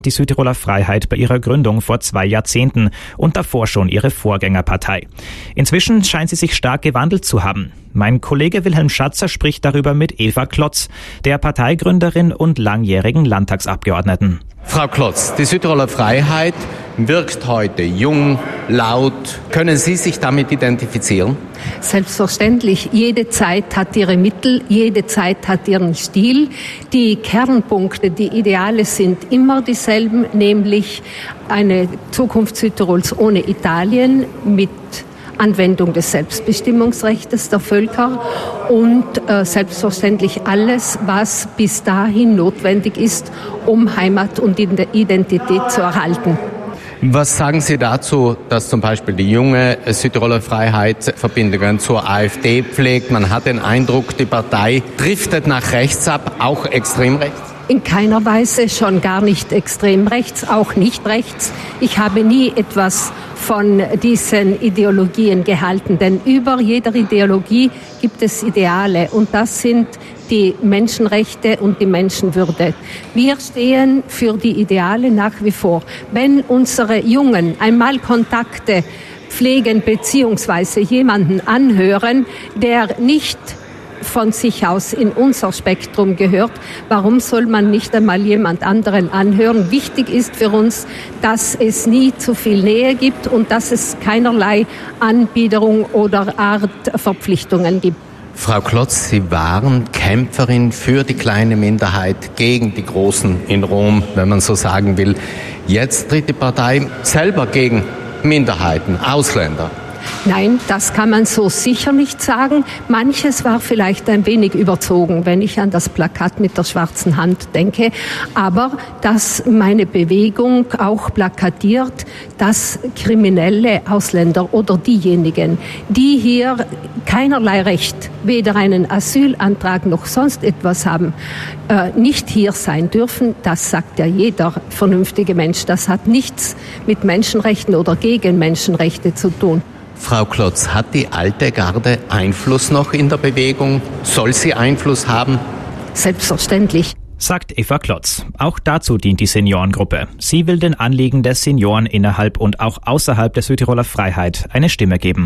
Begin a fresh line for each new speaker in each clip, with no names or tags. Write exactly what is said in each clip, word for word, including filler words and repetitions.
die Südtiroler Freiheit bei ihrer Gründung vor zwei Jahrzehnten und davor schon ihre Vorgängerpartei. Inzwischen scheint sie sich stark gewandelt zu haben. Mein Kollege Wilhelm Schatzer spricht darüber mit Eva Klotz, der Parteigründerin und langjährigen Landtagsabgeordneten.
Frau Klotz, die Südtiroler Freiheit wirkt heute jung, laut. Können Sie sich damit identifizieren?
Selbstverständlich. Jede Zeit hat ihre Mittel, jede Zeit hat ihren Stil. Die Kernpunkte, die Ideale sind immer dieselben, nämlich eine Zukunft Südtirols ohne Italien mit Anwendung des Selbstbestimmungsrechts der Völker und äh, selbstverständlich alles, was bis dahin notwendig ist, um Heimat und Identität zu erhalten.
Was sagen Sie dazu, dass zum Beispiel die junge Südtiroler Freiheit Verbindungen zur AfD pflegt? Man hat den Eindruck, die Partei driftet nach rechts ab, auch extrem rechts?
In keiner Weise, schon gar nicht extrem rechts, auch nicht rechts. Ich habe nie etwas von diesen Ideologien gehalten, denn über jeder Ideologie gibt es Ideale und das sind die Menschenrechte und die Menschenwürde. Wir stehen für die Ideale nach wie vor. Wenn unsere Jungen einmal Kontakte pflegen bzw. jemanden anhören, der nicht von sich aus in unser Spektrum gehört, warum soll man nicht einmal jemand anderen anhören? Wichtig ist für uns, dass es nie zu viel Nähe gibt und dass es keinerlei Anbiederung oder Art Verpflichtungen gibt.
Frau Klotz, Sie waren Kämpferin für die kleine Minderheit gegen die Großen in Rom, wenn man so sagen will. Jetzt tritt die Partei selber gegen Minderheiten, Ausländer.
Nein, das kann man so sicher nicht sagen. Manches war vielleicht ein wenig überzogen, wenn ich an das Plakat mit der schwarzen Hand denke. Aber dass meine Bewegung auch plakatiert, dass kriminelle Ausländer oder diejenigen, die hier keinerlei Recht, weder einen Asylantrag noch sonst etwas haben, äh, nicht hier sein dürfen, das sagt ja jeder vernünftige Mensch. Das hat nichts mit Menschenrechten oder gegen Menschenrechte zu tun.
Frau Klotz, hat die alte Garde Einfluss noch in der Bewegung? Soll sie Einfluss haben?
Selbstverständlich,
sagt Eva Klotz. Auch dazu dient die Seniorengruppe. Sie will den Anliegen der Senioren innerhalb und auch außerhalb der Südtiroler Freiheit eine Stimme geben.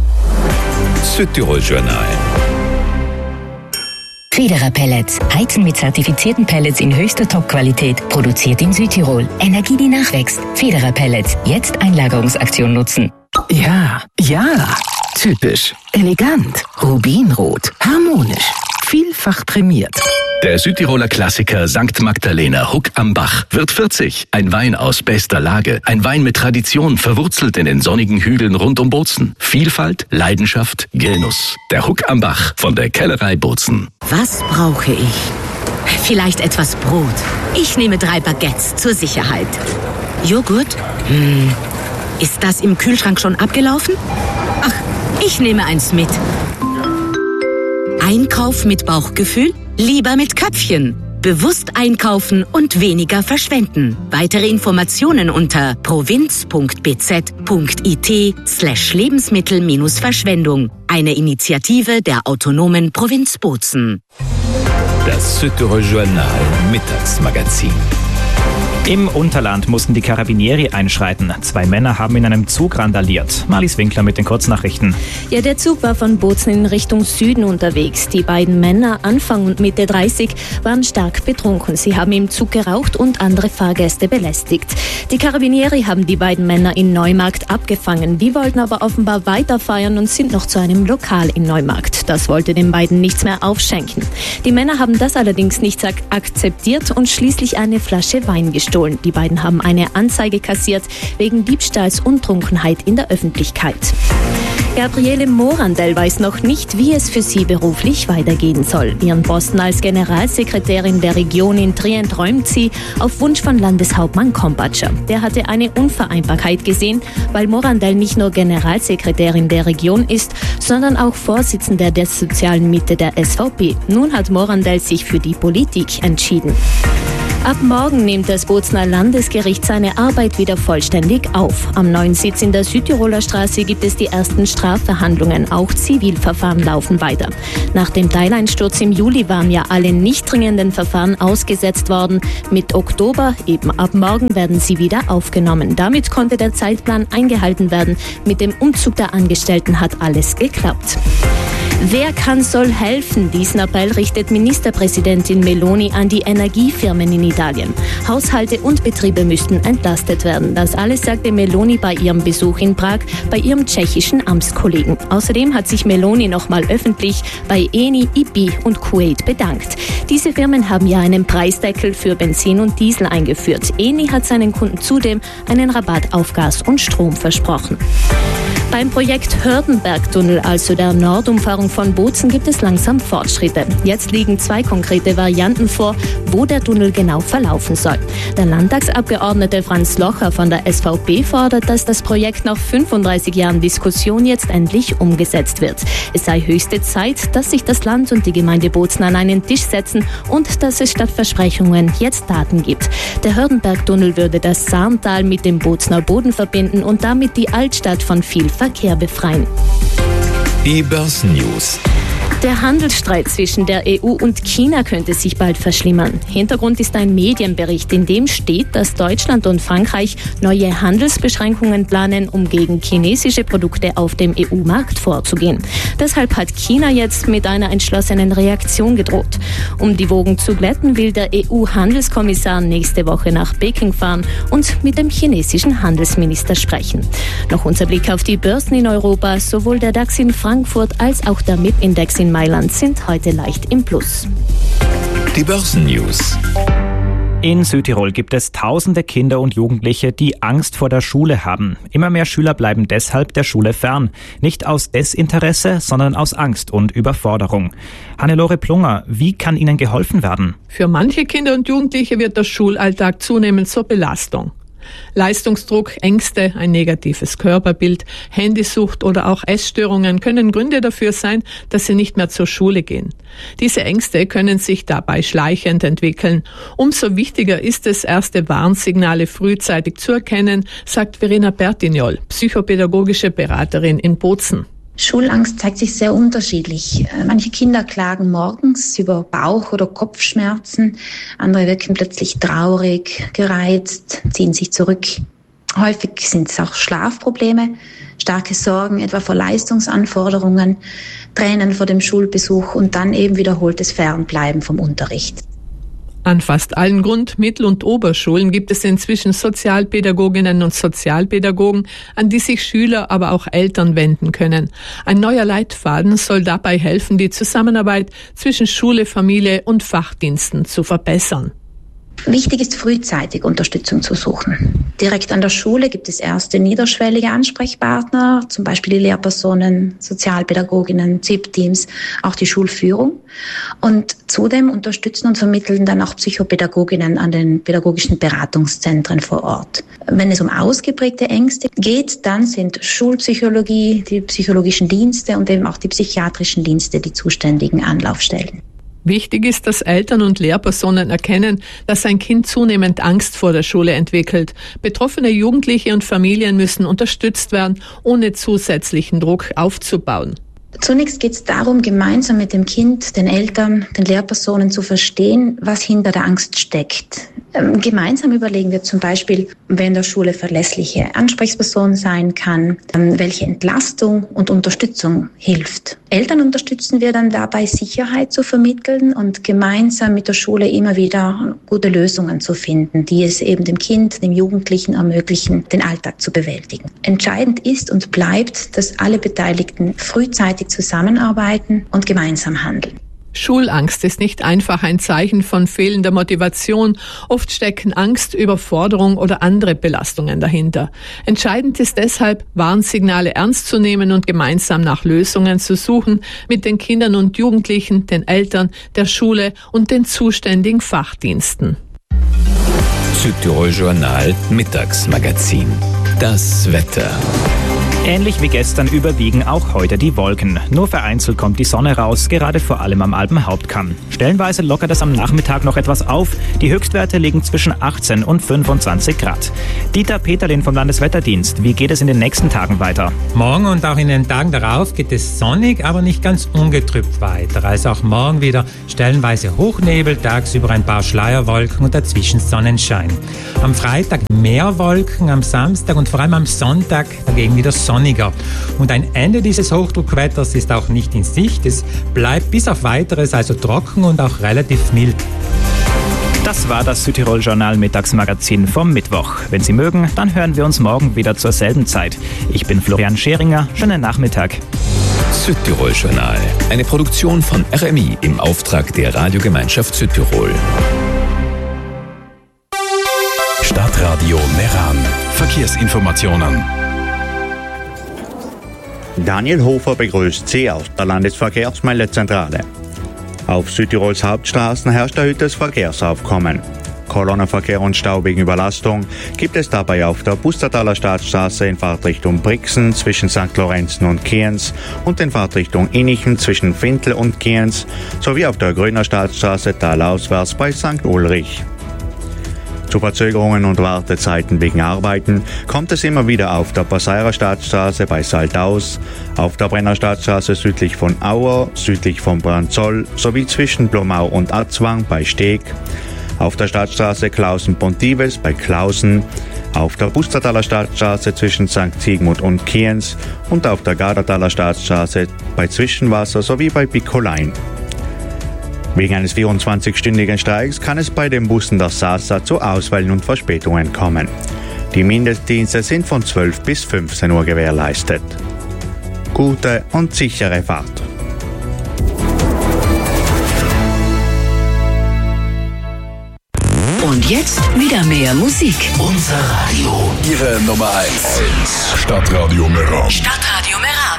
Südtirol Journal.
Federer Pellets. Heizen mit zertifizierten Pellets in höchster Top-Qualität. Produziert in Südtirol. Energie, die nachwächst. Federer Pellets. Jetzt Einlagerungsaktion nutzen.
Ja, ja. Typisch. Elegant. Rubinrot. Harmonisch. Vielfach prämiert.
Der Südtiroler Klassiker Sankt Magdalena Huck am Bach wird vierzig. Ein Wein aus bester Lage. Ein Wein mit Tradition, verwurzelt in den sonnigen Hügeln rund um Bozen. Vielfalt, Leidenschaft, Genuss. Der Huck am Bach von der Kellerei Bozen.
Was brauche ich? Vielleicht etwas Brot. Ich nehme drei Baguettes zur Sicherheit. Joghurt? Hm. Ist das im Kühlschrank schon abgelaufen? Ach, ich nehme eins mit. Einkauf mit Bauchgefühl? Lieber mit Köpfchen. Bewusst einkaufen und weniger verschwenden. Weitere Informationen unter provinz.bz.it slash Lebensmittel-Verschwendung. Eine Initiative der autonomen Provinz Bozen.
Das Südtirol Journal Mittagsmagazin.
Im Unterland mussten die Carabinieri einschreiten. Zwei Männer haben in einem Zug randaliert. Marlies Winkler mit den Kurznachrichten.
Ja, der Zug war von Bozen in Richtung Süden unterwegs. Die beiden Männer, Anfang und Mitte dreißig, waren stark betrunken. Sie haben im Zug geraucht und andere Fahrgäste belästigt. Die Carabinieri haben die beiden Männer in Neumarkt abgefangen. Die wollten aber offenbar weiter feiern und sind noch zu einem Lokal in Neumarkt. Das wollte den beiden nichts mehr aufschenken. Die Männer haben das allerdings nicht ak- akzeptiert und schließlich eine Flasche Wein gestohlen. Die beiden haben eine Anzeige kassiert wegen Diebstahls und Trunkenheit in der Öffentlichkeit. Gabriele Morandell weiß noch nicht, wie es für sie beruflich weitergehen soll. Ihren Posten als Generalsekretärin der Region in Trient räumt sie auf Wunsch von Landeshauptmann Kompatscher. Der hatte eine Unvereinbarkeit gesehen, weil Morandell nicht nur Generalsekretärin der Region ist, sondern auch Vorsitzender der sozialen Mitte der S V P. Nun hat Morandell sich für die Politik entschieden. Ab morgen nimmt das Bozner Landesgericht seine Arbeit wieder vollständig auf. Am neuen Sitz in der Südtiroler Straße gibt es die ersten Strafverhandlungen. Auch Zivilverfahren laufen weiter. Nach dem Teileinsturz im Juli waren ja alle nicht dringenden Verfahren ausgesetzt worden. Mit Oktober, eben ab morgen, werden sie wieder aufgenommen. Damit konnte der Zeitplan eingehalten werden. Mit dem Umzug der Angestellten hat alles geklappt. Wer kann, soll helfen. Diesen Appell richtet Ministerpräsidentin Meloni an die Energiefirmen in Italien. Haushalte und Betriebe müssten entlastet werden. Das alles sagte Meloni bei ihrem Besuch in Prag bei ihrem tschechischen Amtskollegen. Außerdem hat sich Meloni nochmal öffentlich bei Eni, I B und Kuwait bedankt. Diese Firmen haben ja einen Preisdeckel für Benzin und Diesel eingeführt. Eni hat seinen Kunden zudem einen Rabatt auf Gas und Strom versprochen. Beim Projekt Hördenberg-Tunnel, also der Nordumfahrung von Bozen, gibt es langsam Fortschritte. Jetzt liegen zwei konkrete Varianten vor, wo der Tunnel genau verlaufen soll. Der Landtagsabgeordnete Franz Locher von der S V P fordert, dass das Projekt nach fünfunddreißig Jahren Diskussion jetzt endlich umgesetzt wird. Es sei höchste Zeit, dass sich das Land und die Gemeinde Bozen an einen Tisch setzen und dass es statt Versprechungen jetzt Daten gibt. Der Hördenberg-Tunnel würde das Saarntal mit dem Bozner Boden verbinden und damit die Altstadt von viel Verkehr befreien.
Die Börsennews.
Der Handelsstreit zwischen der E U und China könnte sich bald verschlimmern. Hintergrund ist ein Medienbericht, in dem steht, dass Deutschland und Frankreich neue Handelsbeschränkungen planen, um gegen chinesische Produkte auf dem E U-Markt vorzugehen. Deshalb hat China jetzt mit einer entschlossenen Reaktion gedroht. Um die Wogen zu glätten, will der E U-Handelskommissar nächste Woche nach Peking fahren und mit dem chinesischen Handelsminister sprechen. Noch unser Blick auf die Börsen in Europa. Sowohl der DAX in Frankfurt als auch der M I P-Index in Mailand sind heute leicht im Plus.
Die Börsennews.
In Südtirol gibt es tausende Kinder und Jugendliche, die Angst vor der Schule haben. Immer mehr Schüler bleiben deshalb der Schule fern. Nicht aus Desinteresse, sondern aus Angst und Überforderung. Hannelore Plunger, wie kann ihnen geholfen werden?
Für manche Kinder und Jugendliche wird der Schulalltag zunehmend zur Belastung. Leistungsdruck, Ängste, ein negatives Körperbild, Handysucht oder auch Essstörungen können Gründe dafür sein, dass sie nicht mehr zur Schule gehen. Diese Ängste können sich dabei schleichend entwickeln. Umso wichtiger ist es, erste Warnsignale frühzeitig zu erkennen, sagt Verena Bertignol, psychopädagogische Beraterin in Bozen.
Schulangst zeigt sich sehr unterschiedlich. Manche Kinder klagen morgens über Bauch- oder Kopfschmerzen, andere wirken plötzlich traurig, gereizt, ziehen sich zurück. Häufig sind es auch Schlafprobleme, starke Sorgen etwa vor Leistungsanforderungen, Tränen vor dem Schulbesuch und dann eben wiederholtes Fernbleiben vom Unterricht.
An fast allen Grund-, Mittel- und Oberschulen gibt es inzwischen Sozialpädagoginnen und Sozialpädagogen, an die sich Schüler, aber auch Eltern wenden können. Ein neuer Leitfaden soll dabei helfen, die Zusammenarbeit zwischen Schule, Familie und Fachdiensten zu verbessern.
Wichtig ist, frühzeitig Unterstützung zu suchen. Direkt an der Schule gibt es erste niederschwellige Ansprechpartner, zum Beispiel die Lehrpersonen, Sozialpädagoginnen, Z I P-Teams, auch die Schulführung. Und zudem unterstützen und vermitteln dann auch Psychopädagoginnen an den pädagogischen Beratungszentren vor Ort. Wenn es um ausgeprägte Ängste geht, dann sind Schulpsychologie, die psychologischen Dienste und eben auch die psychiatrischen Dienste die zuständigen Anlaufstellen.
Wichtig ist, dass Eltern und Lehrpersonen erkennen, dass ein Kind zunehmend Angst vor der Schule entwickelt. Betroffene Jugendliche und Familien müssen unterstützt werden, ohne zusätzlichen Druck aufzubauen.
Zunächst geht es darum, gemeinsam mit dem Kind, den Eltern, den Lehrpersonen zu verstehen, was hinter der Angst steckt. Ähm, gemeinsam überlegen wir zum Beispiel, wer in der Schule verlässliche Ansprechperson sein kann, ähm, welche Entlastung und Unterstützung hilft. Eltern unterstützen wir dann dabei, Sicherheit zu vermitteln und gemeinsam mit der Schule immer wieder gute Lösungen zu finden, die es eben dem Kind, dem Jugendlichen ermöglichen, den Alltag zu bewältigen. Entscheidend ist und bleibt, dass alle Beteiligten frühzeitig zusammenarbeiten und gemeinsam handeln.
Schulangst ist nicht einfach ein Zeichen von fehlender Motivation. Oft stecken Angst, Überforderung oder andere Belastungen dahinter. Entscheidend ist deshalb, Warnsignale ernst zu nehmen und gemeinsam nach Lösungen zu suchen mit den Kindern und Jugendlichen, den Eltern, der Schule und den zuständigen Fachdiensten.
Südtirol Journal Mittagsmagazin. Das Wetter.
Ähnlich wie gestern überwiegen auch heute die Wolken. Nur vereinzelt kommt die Sonne raus, gerade vor allem am Alpenhauptkamm. Stellenweise lockert es am Nachmittag noch etwas auf. Die Höchstwerte liegen zwischen achtzehn und fünfundzwanzig Grad. Dieter Peterlin vom Landeswetterdienst, wie geht es in den nächsten Tagen weiter?
Morgen und auch in den Tagen darauf geht es sonnig, aber nicht ganz ungetrübt weiter. Also auch morgen wieder stellenweise Hochnebel, tagsüber ein paar Schleierwolken und dazwischen Sonnenschein. Am Freitag mehr Wolken, am Samstag und vor allem am Sonntag dagegen wieder sonniger. Und ein Ende dieses Hochdruckwetters ist auch nicht in Sicht. Es bleibt bis auf Weiteres also trocken und auch relativ mild.
Das war das Südtirol-Journal Mittagsmagazin vom Mittwoch. Wenn Sie mögen, dann hören wir uns morgen wieder zur selben Zeit. Ich bin Florian Scheringer. Schönen Nachmittag.
Südtirol-Journal. Eine Produktion von R M I im Auftrag der Radiogemeinschaft Südtirol. Stadtradio Meran. Verkehrsinformationen.
Daniel Hofer begrüßt Sie aus der Landesverkehrsmeldezentrale. Auf Südtirols Hauptstraßen herrscht erhöhtes Verkehrsaufkommen. Kolonnenverkehr und Stau wegen Überlastung gibt es dabei auf der Pustertaler Staatsstraße in Fahrtrichtung Brixen zwischen Sankt Lorenzen und Kienz und in Fahrtrichtung Innichen zwischen Fintel und Kienz sowie auf der Grüner Staatsstraße talauswärts bei Sankt Ulrich. Zu Verzögerungen und Wartezeiten wegen Arbeiten kommt es immer wieder auf der Passeirer Staatsstraße bei Saltaus, auf der Brenner Staatsstraße südlich von Auer, südlich von Branzoll sowie zwischen Blomau und Atzwang bei Steg, auf der Staatsstraße Klausen-Pontives bei Klausen, auf der Pustertaler Staatsstraße zwischen Sankt Sigmund und Kienz und auf der Gardertaler Staatsstraße bei Zwischenwasser sowie bei Piccolein. Wegen eines vierundzwanzigstündigen Streiks kann es bei den Bussen der Sasa zu Ausfällen und Verspätungen kommen. Die Mindestdienste sind von zwölf bis fünfzehn Uhr gewährleistet. Gute und sichere Fahrt.
Und jetzt wieder mehr Musik.
Unser Radio. Ihre Nummer eins. Stadtradio Meran.
Stadtradio Meran.